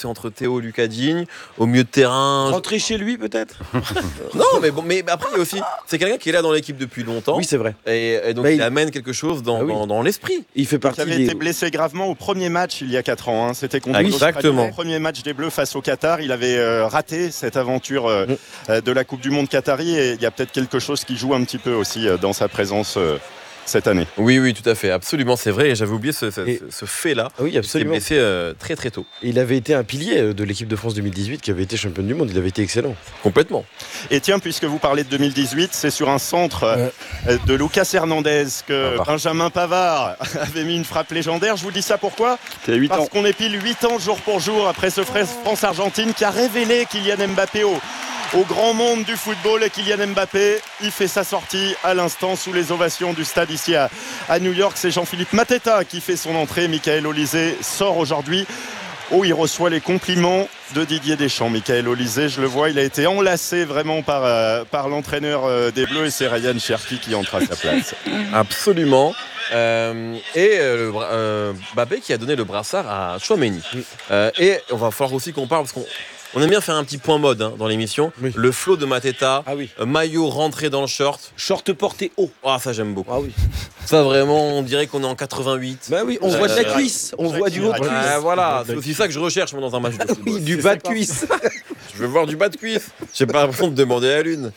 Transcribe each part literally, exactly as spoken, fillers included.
c'est entre Théo et Lucas Digne. Au milieu de terrain. Rentrer chez lui, peut-être. Non, mais bon, mais après, il y a aussi. C'est quelqu'un qui est là dans l'équipe depuis longtemps. Oui, c'est vrai. Et, et donc, bah, il... il amène quelque chose dans, ah, oui. dans, dans l'esprit. Il fait partie. Il avait des... été blessé gravement au premier match il y a quatre ans. Hein. C'était contre Exactement. le premier match des Bleus face au Qatar. Il avait euh, raté cette aventure euh, mm. de la Coupe du Monde Qatari. Et il y a peut-être quelque chose qui joue un petit peu aussi euh, dans sa présence. Euh, cette année. Oui, oui, tout à fait, absolument, c'est vrai. Et j'avais oublié ce, ce, et... ce fait-là. Oui, absolument. Il s'est blessé euh, très très tôt. Il avait été un pilier de l'équipe de France deux mille dix-huit, qui avait été championne du monde. Il avait été excellent. Complètement. Et tiens, puisque vous parlez de deux mille dix-huit, c'est sur un centre euh, de Lucas Hernandez que ah, Benjamin Pavard avait mis une frappe légendaire. Je vous dis ça pourquoi ? Parce qu'on est pile huit ans jour pour jour après ce France-Argentine qui a révélé Kylian Mbappé au Au grand monde du football. Et Kylian Mbappé, il fait sa sortie à l'instant sous les ovations du stade ici à, à New York. C'est Jean-Philippe Mateta qui fait son entrée. Michael Olysée sort aujourd'hui. Oh, il reçoit les compliments de Didier Deschamps. Michael Olysée, je le vois, il a été enlacé vraiment par, euh, par l'entraîneur euh, des Bleus. Et c'est Ryan Cherki qui entre à sa place. Absolument. Euh, et euh, euh, Mbappé qui a donné le brassard à Tchouaméni. Euh, et on va falloir aussi qu'on parle parce qu'on On aime bien faire un petit point mode hein, dans l'émission. Oui. Le flow de Mateta, ah oui. euh, maillot rentré dans le short. Short porté haut. Ah, ça j'aime beaucoup. Ah oui. Ça vraiment, on dirait qu'on est en quatre-vingt-huit. Bah oui, on euh, voit de la cuisse. On voit du haut de cuisse. Ah, voilà, c'est aussi ça que je recherche moi, dans un match de football. Oui, du bas de cuisse. Je veux voir du bas de cuisse. J'ai pas l'impression de demander à la lune.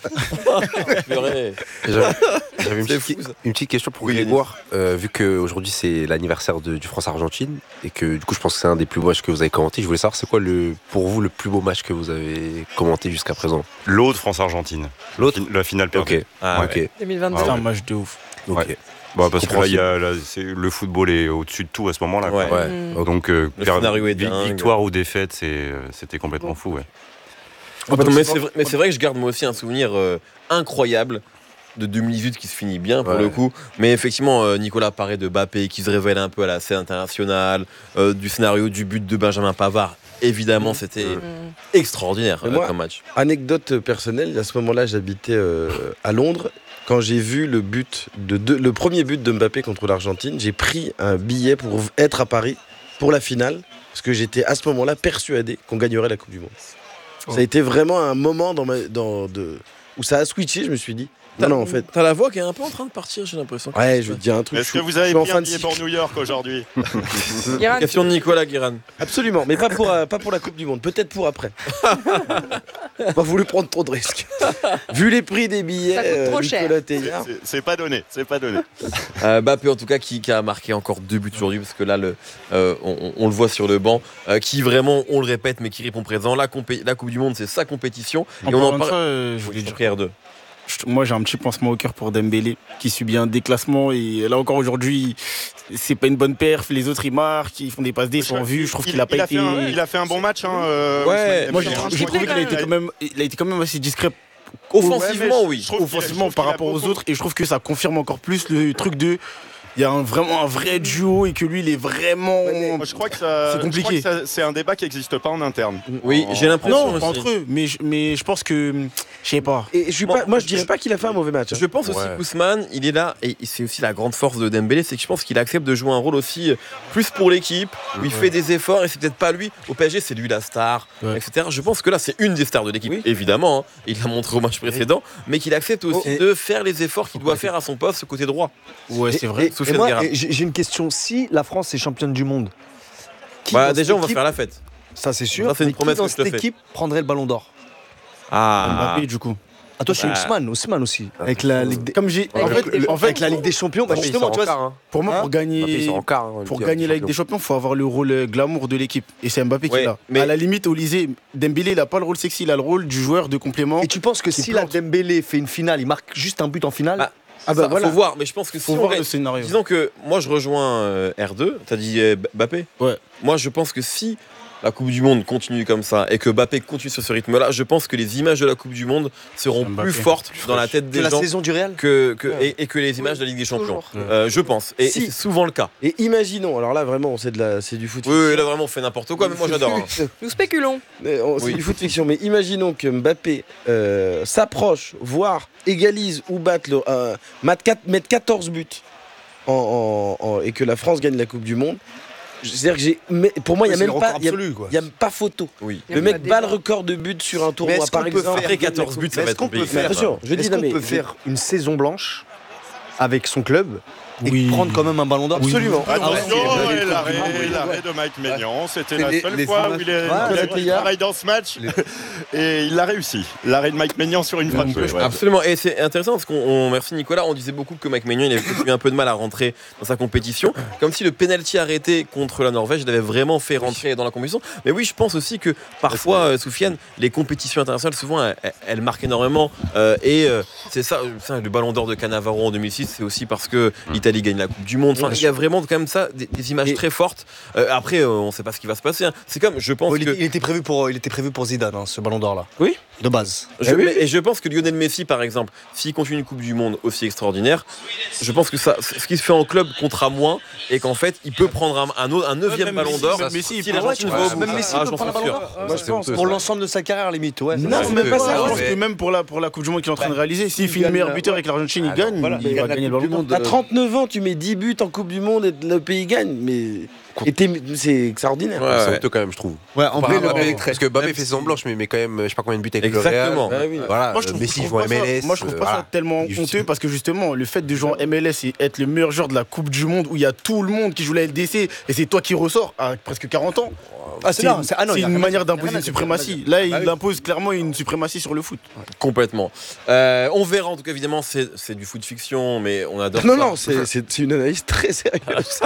J'avais, j'avais une, petite, une petite question pour oui, Grégoire. Euh, vu qu'aujourd'hui c'est l'anniversaire de, du France-Argentine et que du coup je pense que c'est un des plus beaux matchs que vous avez commenté. Je voulais savoir c'est quoi le, pour vous le plus beau match que vous avez commenté jusqu'à présent. L'autre France-Argentine. L'autre La finale perdue. Ok. Ah, ouais. okay. deux mille vingt-deux. Ah, ouais. ouais. Un match de ouf. Ok. Ouais. Bah parce que là, y a, là c'est, le football est au-dessus de tout à ce moment-là. Ouais. Quoi. Ouais. Donc, euh, le scénario est dingue. Victoire ou défaite, c'est, c'était complètement bon. fou. Ouais. Oh, mais, c'est vrai, mais c'est vrai que je garde moi aussi un souvenir euh, incroyable de deux mille dix-huit qui se finit bien pour ouais. le coup. Mais effectivement, euh, Nicolas parlait de Mbappé qui se révèle un peu à la scène internationale, euh, du scénario du but de Benjamin Pavard. Évidemment, mmh. c'était mmh. extraordinaire euh, moi, comme match. Anecdote personnelle, à ce moment-là, j'habitais euh, à Londres. Quand j'ai vu le but de, de le premier but de Mbappé contre l'Argentine, j'ai pris un billet pour être à Paris pour la finale, parce que j'étais à ce moment-là persuadé qu'on gagnerait la Coupe du Monde. Oh. Ça a été vraiment un moment dans ma, dans, de, où ça a switché, je me suis dit. T'as, non, non, en fait. T'as la voix qui est un peu en train de partir, j'ai l'impression. Ouais, je veux te dire un truc. Est-ce que vous avez pris un billet pour New York aujourd'hui? Question de Nicolas Guérin. Absolument, mais pas pour, euh, pas pour la Coupe du Monde, peut-être pour après. Pas voulu prendre trop de risques. Vu les prix des billets, euh, trop Nicolas c'est, c'est, c'est pas donné, c'est pas donné. Euh, Mbappé en tout cas qui, qui a marqué encore deux buts aujourd'hui parce que là le, euh, on, on le voit sur le banc, euh, qui vraiment, on le répète, mais qui répond présent. La, compé- la Coupe du Monde, c'est sa compétition. En et on en parle. Euh, je voulais dire R deux. Moi j'ai un petit pansement au cœur pour Dembélé qui subit un déclassement et là encore aujourd'hui c'est pas une bonne perf, les autres ils marquent, ils font des passes D sans vue, je trouve il, qu'il a pas il été... A un, il a fait un bon match hein, euh, ouais, moi j'ai, j'ai trouvé qu'il a été quand même, il a été quand même assez discret. Offensivement ouais, oui, offensivement par rapport aux autres et je trouve que ça confirme encore plus le truc de... Il y a un, vraiment un vrai duo et que lui il est vraiment. Ouais, moi, je crois que ça, c'est compliqué. Je crois que ça, c'est un débat qui n'existe pas en interne. Oui, j'ai l'impression. Non, pas entre eux, mais je, mais je pense que je sais pas. Et je suis moi, pas, moi je dirais pas qu'il a fait un mauvais match. Hein. Je pense aussi ouais. qu'Ousmane, il est là et c'est aussi la grande force de Dembélé, c'est que je pense qu'il accepte de jouer un rôle aussi plus pour l'équipe, où il ouais. fait des efforts et c'est peut-être pas lui. Au P S G, c'est lui la star, ouais. et cetera. Je pense que là, c'est une des stars de l'équipe, oui. évidemment. Hein, il l'a montré au match précédent, mais qu'il accepte aussi oh, et... de faire les efforts qu'il doit faire à son poste, ce côté droit. Ouais, c'est vrai. Et, et moi, et j'ai une question. Si la France est championne du monde, qui bah, déjà on va faire la fête. Ça c'est sûr. Ça, c'est une mais promesse qui dans que je te cette équipe fais. prendrait le Ballon d'Or? Ah. Mbappé du coup. Ah toi c'est bah. Ousmane, Ousmane aussi. Avec la Ligue des... Comme j'ai en fait, le, en fait avec la Ligue des Champions, bah justement tu vois. Quart, hein. Pour moi, hein pour gagner, quart, hein, pour gagner la Ligue des Champions, faut avoir le rôle glamour de l'équipe. Et c'est Mbappé ouais, qui l'a. Mais à la limite, Olysée, Dembélé, il a pas le rôle sexy, il a le rôle du joueur de complément. Et tu penses que si la Dembélé fait une finale, il marque juste un but en finale? bah. Ah bah ça, voilà. Faut voir, mais je pense que faut si voir on gagne, le scénario. Disons que moi je rejoins euh, R deux, t'as dit euh, Mbappé. Ouais. Moi je pense que si la Coupe du Monde continue comme ça et que Mbappé continue sur ce rythme-là, je pense que les images de la Coupe du Monde seront plus fortes plus dans la tête des que gens la saison du Real que, que ouais. et, et que les images de la Ligue des Champions. Euh, je pense. Et, si. et c'est souvent le cas. Et imaginons, alors là vraiment c'est de la, c'est du foot. Oui, oui, là vraiment on fait n'importe quoi, mais moi j'adore. Hein. Nous spéculons. C'est oui. du foot fiction, mais imaginons que Mbappé euh, s'approche, voire égalise ou batte le, euh, mette quatorze buts en, en, en, et que la France gagne la Coupe du Monde. C'est-à-dire que j'ai, mais pour moi, il Oui, n'y a c'est même le pas, record il y a- absolu, quoi. il y a pas photo. Oui. Le mec bat le record de buts sur un Mais tournoi, est-ce par qu'on peut exemple. faire- Après quatorze buts, ça Mais va est-ce être qu'on peut compliqué. faire- Attention, je dis Est-ce non qu'on mais peut faire une saison blanche avec son club et Oui. prendre quand même un ballon d'or? Absolument. Attention, Ah ouais, et c'est- l'arrêt, oui, l'arrêt ouais. de Mike Maignan, c'était C'est la les- seule les fois images- où il, est, Ouais, il a c'était fait hier. travail dans ce match et il l'a réussi. L'arrêt de Mike Maignan sur une frappe. Ouais. Absolument, et c'est intéressant parce qu'on on- merci Nicolas, on disait beaucoup que Mike Maignan il avait eu un peu de mal à rentrer dans sa compétition, comme si le penalty arrêté contre la Norvège l'avait vraiment fait rentrer dans la compétition. Mais oui, je pense aussi que parfois, euh, Soufiane, les compétitions internationales, souvent, elles, elles marquent énormément. euh, et euh, c'est ça, ça, le Ballon d'Or de Cannavaro en deux mille six, c'est aussi parce que l'Italie gagne la Coupe du Monde. Enfin, il y a vraiment quand même ça, des, des images Et- très fortes. Euh, après, euh, on ne sait pas ce qui va se passer. hein. C'est comme, je pense Oh, il, que. était, il était prévu pour, il était prévu pour Zidane, hein, ce ballon d'or là. Oui. De base. Je, mais- et je pense que Lionel Messi, par exemple, s'il continue une Coupe du Monde aussi extraordinaire, je pense que ça, ce qui se fait en club comptera moins et qu'en fait, il peut prendre un, un, autre- un neuvième même ballon Messi, d'or. même Messi, il si peut- l'Argentine ouais, va au ouais, bout. même Ah, Messi j'en peut suis prendre un ballon sûr. d'or. Moi, Moi, je je pense. pense Pour aussi. l'ensemble de sa carrière, limite. Ouais, Non, c'est- mais c'est- pas ça, ouais, Je ouais. pense mais- que même pour la, pour la Coupe du Monde qu'il est en train de réaliser, s'il finit gagne meilleur la- buteur avec l'Argentine, il Ah, gagne, voilà, il il va gagne la gagner le Coupe ballon du d'or. Monde. À trente-neuf ans, tu mets dix buts en Coupe du Monde et le pays gagne, mais et t'es- c'est extraordinaire. Ouais, C'est ouais. honteux quand même, je trouve. Ouais, en Par vrai, rapport à le- Mbappé, parce que Mbappé fait saison blanche, mais, mais quand même, je sais pas combien de buts avec Exactement. le Real. Ah oui. Voilà, Moi, je trouve, Messi je joue trouve en pas ça- M L S. moi, je trouve euh, pas voilà. ça tellement Il honteux parce que justement, le fait de jouer en M L S et être le meilleur joueur de la Coupe du Monde où il y a tout le monde qui joue la L D C et c'est toi qui ressors à presque quarante ans, Ah, c'est c'est là, c'est- ah non, c'est il y a une rien à manière dire. d'imposer Rien à une dire. suprématie. Là, il Ah oui. impose clairement une suprématie sur le foot. Complètement. Euh, on verra en tout cas, évidemment, c'est c'est du foot fiction, mais on adore Non, ça. non, c'est c'est- c'est une analyse très sérieuse.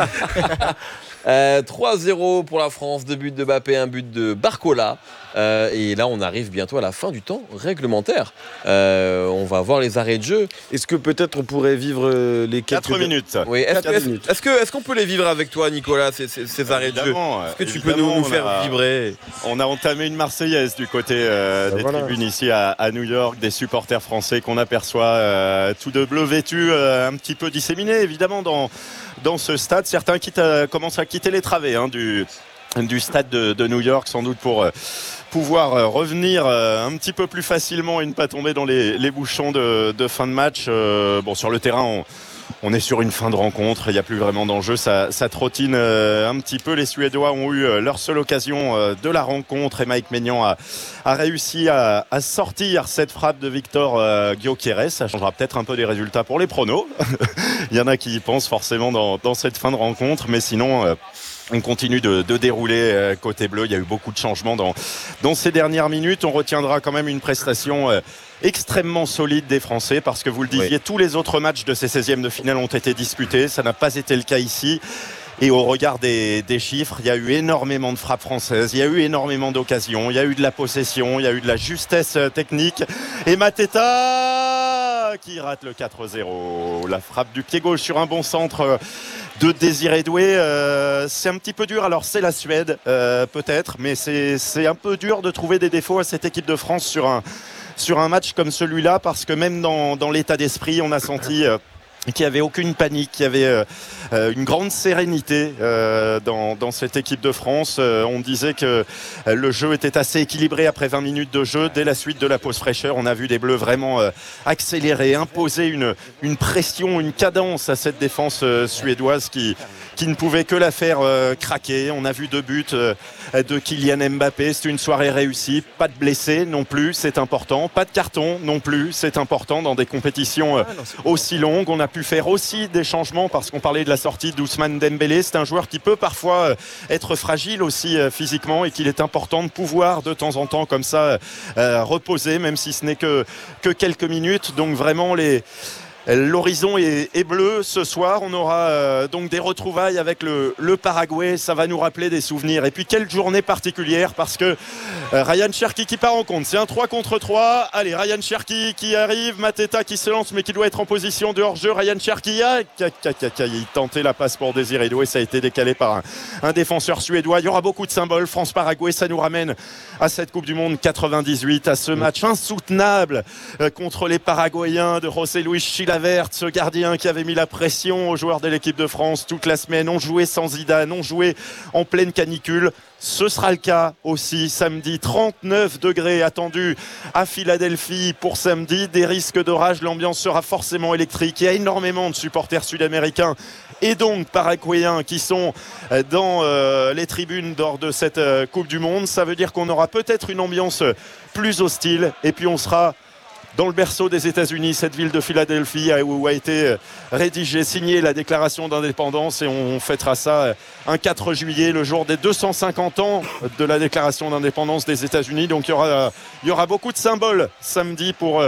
Euh, trois zéro pour la France, deux buts de Mbappé, un but de Barcola. Euh, et là, on arrive bientôt à la fin du temps réglementaire. Euh, on va voir les arrêts de jeu. Est-ce que peut-être on pourrait vivre euh, les quelques... quatre minutes. Oui, est-ce Quatre est-ce- minutes. est-ce que est-ce qu'on peut les vivre avec toi, Nicolas, ces, ces- ces arrêts de jeu? Évidemment, Est-ce que tu peux évidemment, nous, nous on faire a- vibrer? On a entamé une Marseillaise du côté euh, Ben des voilà. tribunes ici à, à New York, des supporters français qu'on aperçoit euh, tout de bleu vêtus, euh, un petit peu disséminés évidemment dans, dans ce stade. Certains quittent, euh, commencent à quitter les travées hein, du, du stade de, de New York, sans doute pour euh, pouvoir euh, revenir euh, un petit peu plus facilement et ne pas tomber dans les, les bouchons de, de fin de match. Euh, bon, sur le terrain, on, on est sur une fin de rencontre, il n'y a plus vraiment d'enjeu, ça, ça trottine euh, un petit peu. Les Suédois ont eu euh, leur seule occasion euh, de la rencontre et Mike Maignan a, a réussi à, à sortir cette frappe de Victor euh, Gyökeres. Ça changera peut-être un peu des résultats pour les pronos. Il y en a qui y pensent forcément dans, dans cette fin de rencontre, mais sinon... euh, on continue de, de dérouler euh, côté bleu. Il y a eu beaucoup de changements dans, dans ces dernières minutes. On retiendra quand même une prestation euh, extrêmement solide des Français parce que vous le disiez, Oui. tous les autres matchs de ces seizièmes de finale ont été disputés. Ça n'a pas été le cas ici. Et au regard des, des chiffres, il y a eu énormément de frappes françaises, il y a eu énormément d'occasions, il y a eu de la possession, il y a eu de la justesse euh, technique. Et Mateta qui rate le quatre zéro. La frappe du pied gauche sur un bon centre euh, de Désiré Doué. Euh, c'est un petit peu dur. Alors c'est la Suède euh, peut-être, mais c'est, c'est un peu dur de trouver des défauts à cette équipe de France sur un, sur un match comme celui-là parce que même dans, dans l'état d'esprit, on a senti... Euh, qu'il n'y avait aucune panique, qu'il y avait euh, euh, une grande sérénité euh, dans, dans cette équipe de France. Euh, on disait que euh, le jeu était assez équilibré après vingt minutes de jeu. Dès la suite de la pause fraîcheur, on a vu des Bleus vraiment euh, accélérer, imposer une, une pression, une cadence à cette défense euh, suédoise qui, qui ne pouvait que la faire euh, craquer. On a vu deux buts euh, de Kylian Mbappé. C'est une soirée réussie. Pas de blessés non plus, c'est important. Pas de carton non plus, c'est important dans des compétitions euh, aussi longues. On a pu faire aussi des changements parce qu'on parlait de la sortie d'Ousmane Dembélé. C'est un joueur qui peut parfois être fragile aussi physiquement et qu'il est important de pouvoir de temps en temps comme ça euh, reposer, même si ce n'est que, que quelques minutes. Donc vraiment les... L'horizon est, est bleu ce soir. On aura euh, donc des retrouvailles avec le, le Paraguay. Ça va nous rappeler des souvenirs. Et puis quelle journée particulière parce que euh, Ryan Cherki qui part en compte. C'est un trois contre trois. Allez, Ryan Cherki qui arrive. Mateta qui se lance mais qui doit être en position de hors-jeu. Ryan Cherki a il tentait la passe pour Désiré Doué. Ça a été décalé par un, un défenseur suédois. Il y aura beaucoup de symboles. France-Paraguay, ça nous ramène à cette Coupe du Monde quatre-vingt-dix-huit, à ce match insoutenable euh, contre les Paraguayens de José Luis Chilavert. Chilavert, ce gardien qui avait mis la pression aux joueurs de l'équipe de France toute la semaine. On jouait sans Zidane, on jouait en pleine canicule. Ce sera le cas aussi samedi. trente-neuf degrés attendus à Philadelphie pour samedi. Des risques d'orage, l'ambiance sera forcément électrique. Il y a énormément de supporters sud-américains et donc paraguayens qui sont dans euh, les tribunes lors de cette euh, Coupe du Monde. Ça veut dire qu'on aura peut-être une ambiance plus hostile et puis on sera dans le berceau des États-Unis, cette ville de Philadelphie où a été rédigée, signée la déclaration d'indépendance, et on fêtera ça un quatre juillet, le jour des deux cent cinquante ans de la déclaration d'indépendance des États-Unis. Donc il y aura, il y aura beaucoup de symboles samedi pour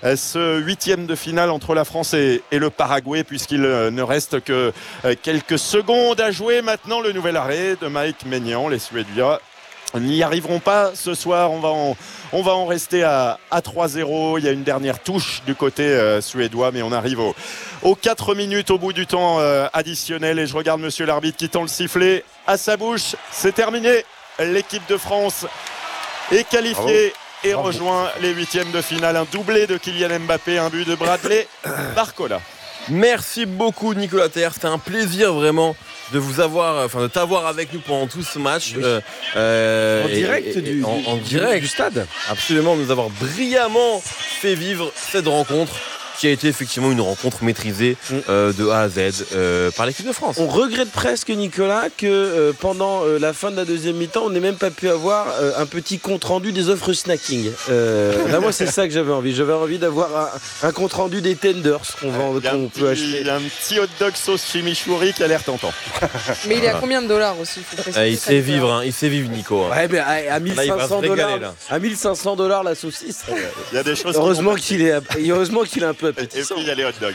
ce huitième de finale entre la France et, et le Paraguay, puisqu'il ne reste que quelques secondes à jouer. Maintenant, le nouvel arrêt de Mike Maignan. Les Suédois n'y arriveront pas ce soir. On va en, on va en rester à, à trois zéro. Il y a une dernière touche du côté euh, suédois, mais on arrive au, aux quatre minutes au bout du temps euh, additionnel. Et je regarde monsieur l'arbitre qui tend le sifflet à sa bouche. C'est terminé. L'équipe de France est qualifiée et Bravo. rejoint les huitièmes de finale. Un doublé de Kylian Mbappé, un but de Bradley Barcola. Merci beaucoup Nicolas Terre, c'était un plaisir vraiment de vous avoir, enfin de t'avoir avec nous pendant tout ce match. Oui. Euh, euh, en direct, et, et, du, en, en du, direct du stade. Absolument, nous avoir brillamment fait vivre cette rencontre qui a été effectivement une rencontre maîtrisée euh, de A à Z euh, par l'équipe de France. On regrette presque, Nicolas, que euh, pendant euh, la fin de la deuxième mi-temps, on n'ait même pas pu avoir euh, un petit compte-rendu des offres snacking. Euh, là, moi, c'est ça que j'avais envie. J'avais envie d'avoir un, un compte-rendu des tenders qu'on, vend, qu'on peut acheter. Il y a un petit hot dog sauce chimichurri qui a l'air tentant. Mais il est à combien de dollars aussi, faut euh, Il sait vivre, hein, il sait vivre, Nico. Hein. Ouais, mais à, à mille cinq cents dollars, à mille cinq cents dollars la saucisse. Il y a des choses. Heureusement qu'il est, heureusement qu'il est un peu appétissant. Et puis il y a les hot dogs.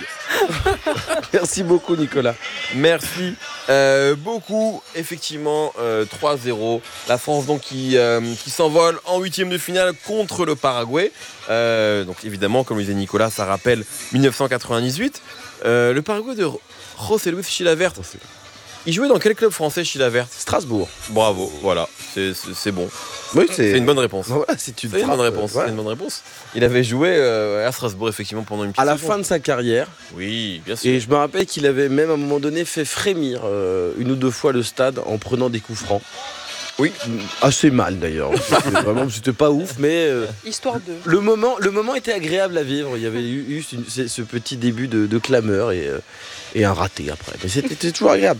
Merci beaucoup, Nicolas. Merci euh, beaucoup. Effectivement, euh, trois zéro. La France donc qui, euh, qui s'envole en huitième de finale contre le Paraguay. Euh, donc évidemment, comme le disait Nicolas, ça rappelle dix-neuf cent quatre-vingt-dix-huit. Euh, le Paraguay de José Luis Chilavert. Il jouait dans quel club français, Chilavert? Strasbourg. Bravo, voilà, c'est, c'est, c'est bon. Oui, c'est... c'est une bonne réponse. Voilà, c'est une, c'est une bonne réponse. Ouais. C'est une bonne réponse. Il avait joué euh, à Strasbourg effectivement pendant une petite à la seconde. fin de sa carrière. Oui, bien sûr. Et je me rappelle qu'il avait même à un moment donné fait frémir euh, une ou deux fois le stade en prenant des coups francs. Oui, assez mal d'ailleurs. C'était vraiment, c'était pas ouf, mais euh, histoire de. Le moment, le moment était agréable à vivre. Il y avait eu, eu une, ce petit début de, de clameur et, euh, et un raté après. Mais c'était, c'était toujours agréable.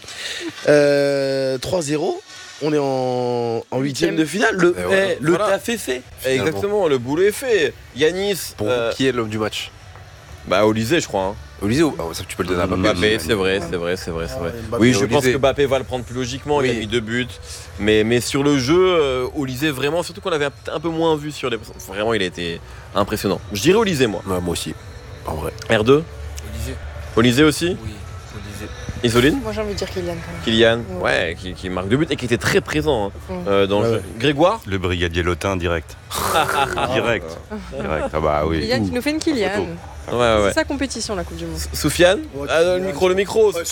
Euh, trois zéro. On est en, en huitième de finale. Le, eh, voilà. le voilà. taf est fait. Finalement. Exactement, le boulot est fait. Yanis. Pour euh, qui est l'homme du match? Bah, Olysée, je crois. Hein. Olysée, oh, ça, tu peux le donner à Mbappé. Mbappé, c'est vrai, c'est vrai, c'est vrai, c'est vrai. Ah, oui, je Olysée. pense que Mbappé va le prendre plus logiquement. Oui. Il a mis deux buts, mais mais sur le jeu, euh, Olysée vraiment, surtout qu'on l'avait un peu moins vu sur les. Vraiment, il a été impressionnant. Je dirais Olysée, moi. Ouais, moi aussi. En vrai. R deux. Olysée. Olysée aussi. Oui. Olysée. Isoline. Moi j'ai envie de dire Kylian. Kylian, ouais, ouais qui, qui marque deux buts et qui était très présent hein, ouais. euh, dans ouais, le jeu. Ouais. Grégoire. Le brigadier Lotin direct. direct. direct. Ah bah oui. Kylian qui nous fait une Kylian. Ouais, ouais. C'est sa compétition la Coupe du Monde. Soufiane ouais, ah, le micro, le micro. Ouais,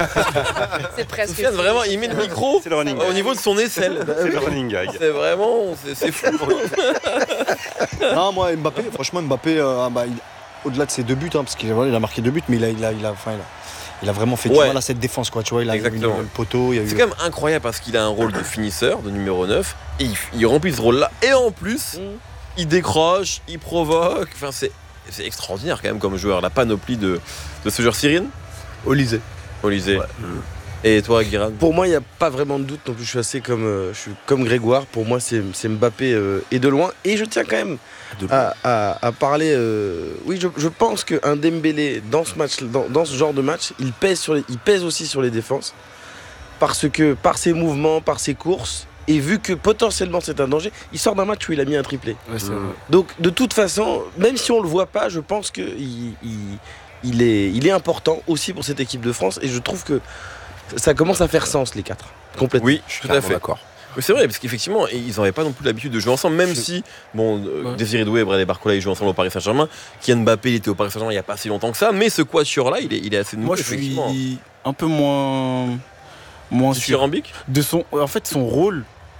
c'est presque. Soufiane vraiment, il met le micro c'est le running au niveau de son aisselle. C'est le running gag. C'est vraiment, c'est, c'est fou. Non, moi Mbappé, franchement Mbappé, euh, bah, il, au-delà de ses deux buts, hein, parce qu'il il a marqué deux buts, mais il a, il a, il a, enfin, il a, il a vraiment fait du ouais. mal à cette défense, quoi. Tu vois, il a Exactement. eu le poteau. Il a c'est eu... quand même incroyable parce qu'il a un rôle de finisseur, de numéro neuf, et il, il remplit ce rôle-là. Et en plus, mm. il décroche, il provoque. Enfin, c'est, c'est extraordinaire quand même comme joueur. La panoplie de, de ce joueur. Cyrine. Olysée. Olysée. Ouais. Mm. Et toi, Guiran? Pour moi, il n'y a pas vraiment de doute non plus. Je suis assez comme, euh, je suis comme Grégoire. Pour moi, c'est, c'est Mbappé euh, et de loin. Et je tiens quand même à, à, à parler. Euh, oui, je, je pense qu'un Dembélé dans ce match, dans, dans ce genre de match, il pèse sur les, il pèse aussi sur les défenses parce que par ses mouvements, par ses courses. Et vu que potentiellement c'est un danger, il sort d'un match où il a mis un triplé. Ouais, c'est vrai. Donc de toute façon, même si on le voit pas, je pense que il, il, il est, il est important aussi pour cette équipe de France. Et je trouve que ça commence à faire sens les quatre. Complètement. Oui, je suis tout à fait d'accord. Oui, c'est vrai, parce qu'effectivement, ils n'avaient pas non plus l'habitude de jouer ensemble, même je... si, bon, ouais. Désiré Doué et Bradley Barcola, ils jouent ensemble au Paris Saint-Germain. Kylian Mbappé, il était au Paris Saint-Germain il n'y a pas si longtemps que ça, mais ce quatuor-là, il est, il est assez nouveau. Moi, je suis un peu moins. moins sûr. De son, en fait, son rôle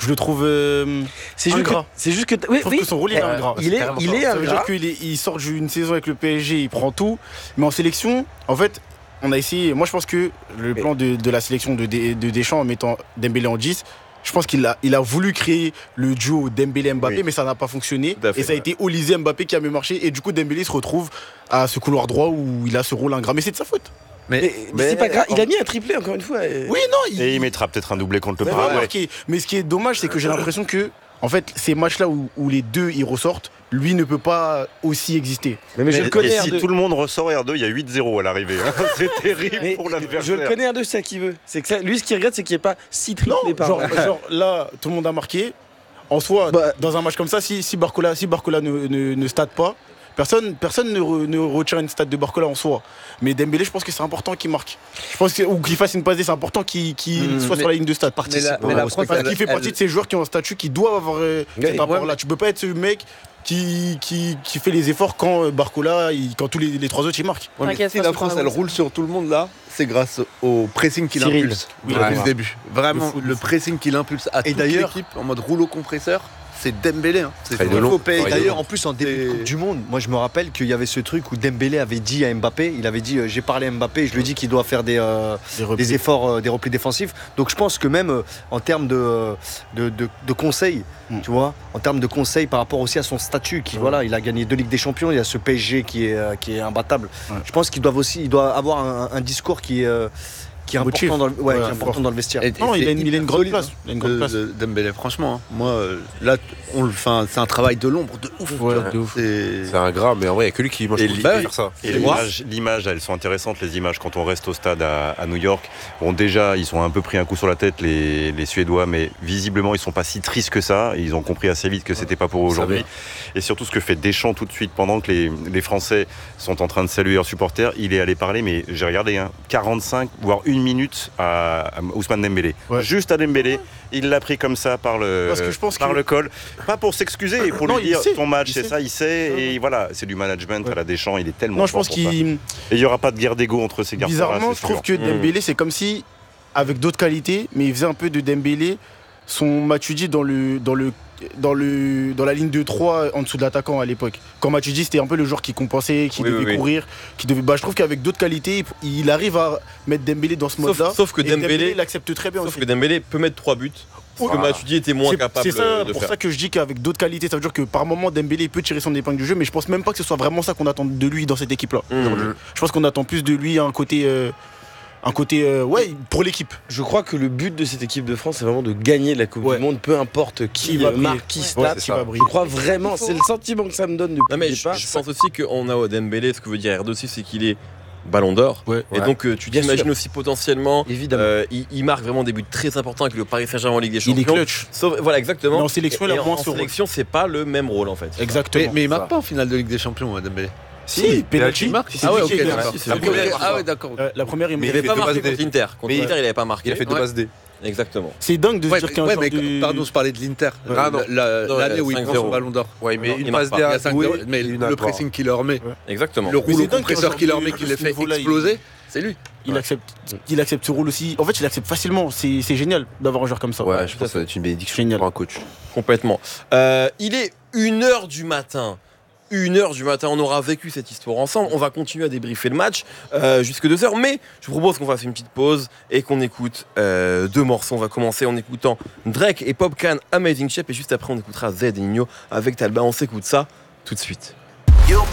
je le trouve euh, c'est juste ingrat. Que, c'est juste que oui, je trouve oui. que son rôle il est ingrat. Il est, il est ça ingrat. veut dire qu'il est, il sort d'une saison avec le P S G, il prend tout, mais en sélection, en fait, on a essayé. Moi, je pense que le mais... plan de, de la sélection de, de, de Deschamps en mettant Dembélé en dix. Je pense qu'il a, il a voulu créer le duo Dembélé-Mbappé, oui. mais ça n'a pas fonctionné. Fait, et ça a ouais. été Olysée-Mbappé qui a mieux marché. Et du coup, Dembélé se retrouve à ce couloir droit où il a ce rôle ingrat. Mais c'est de sa faute. Mais, mais, mais c'est pas grave, il a mis un triplé encore une fois. Et... Oui, non. Il... Et il mettra peut-être un doublé contre le Paraguay. Mais ce qui est dommage, c'est que j'ai l'impression que, en fait, ces matchs-là où, où les deux ils ressortent, lui ne peut pas aussi exister. Mais, mais je mais, le connais. Et si tout le monde ressort R deux, il y a huit zéro à l'arrivée. Hein. C'est terrible mais pour l'adversaire. Je le connais R deux, c'est ça qu'il veut. C'est que ça, lui, ce qu'il regrette, c'est qu'il n'y ait pas six triplés par genre, genre là, tout le monde a marqué. En soi, bah, dans un match comme ça, si, si Barcola, si Barcola ne, ne, ne stade pas, personne, personne ne, re, ne retire une stat de Barcola en soi. Mais Dembélé, je pense que c'est important qu'il marque. Je pense que, ou qu'il fasse une passe D, c'est important qu'il, qu'il mmh, soit mais, sur la ligne de stat. Mais la, mais la parce qu'il fait partie elle... de ces joueurs qui ont un statut qui doivent avoir euh, cet apport-là. Tu peux pas être ce mec qui, qui, qui fait les efforts quand Barcola, il, quand tous les, les trois autres ils marquent. Ouais, mais si la France elle roule sur tout le monde là, c'est grâce au pressing qu'il Cyril. impulse Oui, depuis le début. Vraiment le, le pressing qu'il impulse à toute l'équipe en mode rouleau compresseur. C'est Dembélé. Hein. C'est Et d'ailleurs, en plus, en début de Coupe du Monde, moi je me rappelle qu'il y avait ce truc où Dembélé avait dit à Mbappé, il avait dit euh, j'ai parlé à Mbappé, je lui ai dit qu'il doit faire des, euh, des, des efforts, euh, des replis défensifs. Donc je pense que même euh, en termes de, de, de, de conseils, mm. tu vois, en termes de conseils par rapport aussi à son statut, qui mm. voilà, il a gagné deux Ligues des Champions, il y a ce P S G qui est, euh, qui est imbattable. Mm. Je pense qu'il doit aussi, il doit avoir un, un discours qui est. Euh, qui est important, dans le, ouais, ouais, qui est important dans le vestiaire. Et, non, il a, une, il a une grande place. Il a une grande place. De, de Dembélé, franchement, hein. Moi, là, on le, fin, c'est un travail de l'ombre de ouf. Ouais, de ouf. C'est... c'est un gras, mais en vrai, il n'y a que lui qui mange pour faire ça. Et l'image, l'image, elles sont intéressantes, les images. Quand on reste au stade à, à New York, bon, déjà, ils ont un peu pris un coup sur la tête, les, les Suédois, mais visiblement, ils ne sont pas si tristes que ça. Ils ont compris assez vite que ce n'était pas pour aujourd'hui. Et surtout, ce que fait Deschamps tout de suite, pendant que les, les Français sont en train de saluer leurs supporters, il est allé parler, mais j'ai regardé, hein, quarante-cinq, voire une minute à à Ousmane Dembélé. Ouais. Juste à Dembélé, il l'a pris comme ça par le, par que... le col. Pas pour s'excuser, pour non, lui dire ton match, c'est ça, il sait. Et voilà, c'est du management ouais. à la Deschamps, il est tellement non, je pense qu'il... Et il n'y aura pas de guerre d'ego entre ces garçons-là. Bizarrement, je trouve que Dembélé, mmh. c'est comme si, avec d'autres qualités, mais il faisait un peu de Dembélé son Matuidi dans le, dans le Dans, le, dans la ligne de trois en dessous de l'attaquant à l'époque. Quand Matuidi c'était un peu le joueur qui compensait, qui oui, devait oui, courir, oui. qui devait. Bah, je trouve qu'avec d'autres qualités, il arrive à mettre Dembélé dans ce mode-là. Sauf, sauf que Dembélé, Dembélé l'accepte très bien. Sauf aussi. que Dembélé peut mettre trois buts. Parce que Matuidi était moins c'est, capable c'est ça, de pour faire. ça que je dis qu'avec d'autres qualités, ça veut dire que par moment Dembélé peut tirer son épingle du jeu, mais je pense même pas que ce soit vraiment ça qu'on attend de lui dans cette équipe-là. Mmh. Je pense qu'on attend plus de lui un côté. Euh, Un côté, euh, ouais, pour l'équipe. Je crois que le but de cette équipe de France, c'est vraiment de gagner la Coupe ouais. du Monde, peu importe qui, qui va marque, qui stade. Ouais, je crois vraiment, c'est le sentiment que ça me donne depuis non, mais le départ. Je, je pense aussi qu'on a au Dembélé, ce que veut dire R deux aussi, c'est qu'il est Ballon d'Or. Ouais, et ouais. donc euh, tu Bien t'imagines sûr. aussi potentiellement, euh, il, il marque vraiment des buts très importants avec le Paris Saint-Germain en Ligue des Champions. Il est clutch. Sauf, voilà, exactement. Mais en sélection, et, il a moins en sélection, c'est pas le même rôle en fait. Exactement. Mais, mais il marque pas en finale de Ligue des Champions, Dembélé. Si, penalty marque. Ah ouais, ok, d'accord. La première, ah ouais, d'accord. Euh, la première, il mais il n'avait pas marqué contre l'Inter. Contre l'Inter, il n'avait pas marqué. Il a fait deux passes D. Exactement. C'est dingue de se dire qu'un ouais, genre mais de... pardon, je parlais de l'Inter. Ah, non. La, non, l'année où il prend son Ballon d'Or. Ouais, mais non, une passe D, mais le pressing qu'il leur met. Exactement. Le rouleau compresseur qu'il leur met, qui les fait exploser, c'est lui. Il accepte, il accepte ce rôle aussi. En fait, il accepte facilement. C'est, c'est génial d'avoir un joueur comme ça. Ouais, je pense que ça va être une bénédiction pour un coach. Complètement. Euh, il est une heure du matin. Une heure du matin, on aura vécu cette histoire ensemble. On va continuer à débriefer le match euh, jusque deux heures. Mais je vous propose qu'on fasse une petite pause et qu'on écoute euh, deux morceaux. On va commencer en écoutant Drake et Popcaan, Amazing Shape. Et juste après, on écoutera Zed et Nino avec Talba. On s'écoute ça tout de suite.